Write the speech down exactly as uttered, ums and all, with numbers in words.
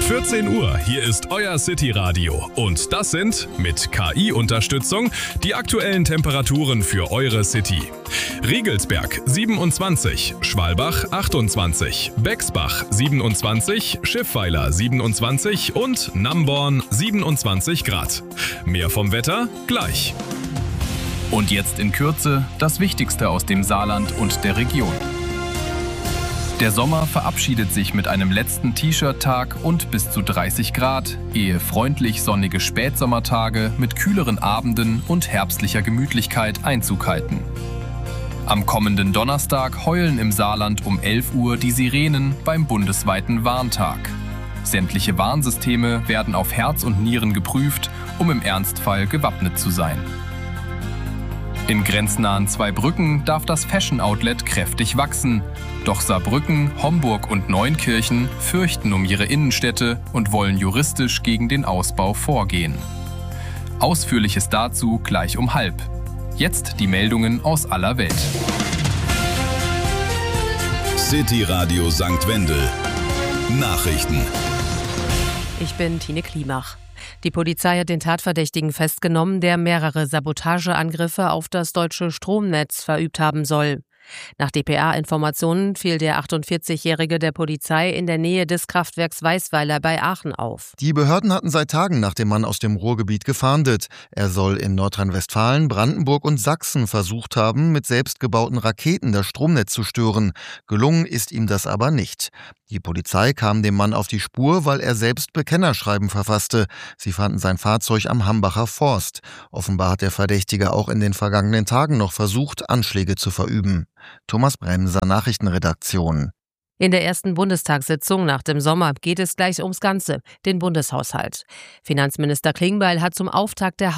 vierzehn Uhr, hier ist euer City-Radio. Und das sind, mit K I-Unterstützung, die aktuellen Temperaturen für eure City. Riegelsberg siebenundzwanzig, Schwalbach achtundzwanzig, Bexbach siebenundzwanzig, Schiffweiler siebenundzwanzig und Namborn siebenundzwanzig Grad. Mehr vom Wetter gleich. Und jetzt in Kürze das Wichtigste aus dem Saarland und der Region. Der Sommer verabschiedet sich mit einem letzten T-Shirt-Tag und bis zu dreißig Grad, ehe freundlich sonnige Spätsommertage mit kühleren Abenden und herbstlicher Gemütlichkeit Einzug halten. Am kommenden Donnerstag heulen im Saarland um elf Uhr die Sirenen beim bundesweiten Warntag. Sämtliche Warnsysteme werden auf Herz und Nieren geprüft, um im Ernstfall gewappnet zu sein. In grenznahen Zweibrücken darf das Fashion-Outlet kräftig wachsen. Doch Saarbrücken, Homburg und Neunkirchen fürchten um ihre Innenstädte und wollen juristisch gegen den Ausbau vorgehen. Ausführliches dazu gleich um halb. Jetzt die Meldungen aus aller Welt. City Radio Sankt Wendel. Nachrichten. Ich bin Tine Klimach. Die Polizei hat den Tatverdächtigen festgenommen, der mehrere Sabotageangriffe auf das deutsche Stromnetz verübt haben soll. Nach D P A-Informationen fiel der achtundvierzigjährige der Polizei in der Nähe des Kraftwerks Weißweiler bei Aachen auf. Die Behörden hatten seit Tagen nach dem Mann aus dem Ruhrgebiet gefahndet. Er soll in Nordrhein-Westfalen, Brandenburg und Sachsen versucht haben, mit selbstgebauten Raketen das Stromnetz zu stören. Gelungen ist ihm das aber nicht. Die Polizei kam dem Mann auf die Spur, weil er selbst Bekennerschreiben verfasste. Sie fanden sein Fahrzeug am Hambacher Forst. Offenbar hat der Verdächtige auch in den vergangenen Tagen noch versucht, Anschläge zu verüben. Thomas Bremser, Nachrichtenredaktion. In der ersten Bundestagssitzung nach dem Sommer geht es gleich ums Ganze, den Bundeshaushalt. Finanzminister Klingbeil hat zum Auftakt der